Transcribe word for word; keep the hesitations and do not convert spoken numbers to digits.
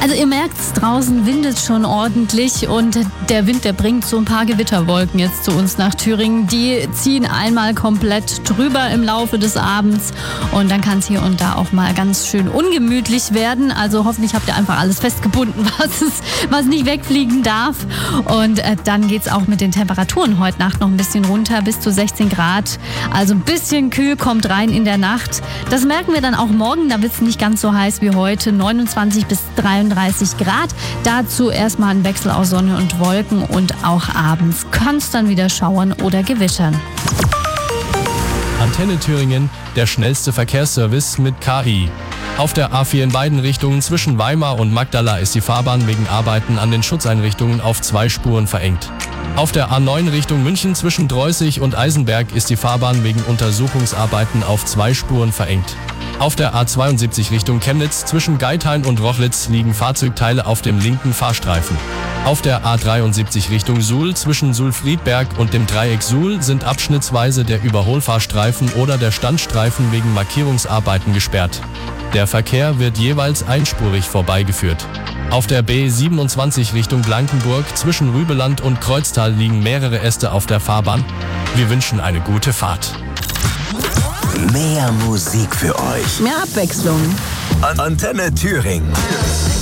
Also ihr merkt es, draußen windet schon ordentlich und der Wind, der bringt so ein paar Gewitterwolken jetzt zu uns nach Thüringen. Die ziehen einmal komplett drüber im Laufe des Abends und dann kann es hier und da auch mal ganz schön ungemütlich werden. Also hoffentlich habt ihr einfach alles festgebunden, was, es, was nicht wegfliegen darf. Und äh, dann geht es auch mit den Temperaturen heute Nacht noch ein bisschen runter, bis zu sechzehn Grad. Also ein bisschen kühl kommt rein in der Nacht. Das merken wir dann auch morgen, da wird es nicht ganz so heiß wie heute, neunundzwanzig bis dreiunddreißig Grad. Dazu erstmal ein Wechsel aus Sonne und Wolken und auch abends kann es dann wieder schauern oder gewittern. Antenne Thüringen, der schnellste Verkehrsservice mit K I. Auf der A vier in beiden Richtungen zwischen Weimar und Magdala ist die Fahrbahn wegen Arbeiten an den Schutzeinrichtungen auf zwei Spuren verengt. Auf der A neun Richtung München zwischen Dreußig und Eisenberg ist die Fahrbahn wegen Untersuchungsarbeiten auf zwei Spuren verengt. Auf der A zweiundsiebzig Richtung Chemnitz zwischen Geithain und Rochlitz liegen Fahrzeugteile auf dem linken Fahrstreifen. Auf der A dreiundsiebzig Richtung Suhl zwischen Suhl-Friedberg und dem Dreieck Suhl sind abschnittsweise der Überholfahrstreifen oder der Standstreifen wegen Markierungsarbeiten gesperrt. Der Verkehr wird jeweils einspurig vorbeigeführt. Auf der B siebenundzwanzig Richtung Blankenburg zwischen Rübeland und Kreuztal liegen mehrere Äste auf der Fahrbahn. Wir wünschen eine gute Fahrt. Mehr Musik für euch. Mehr Abwechslung. Antenne Thüringen.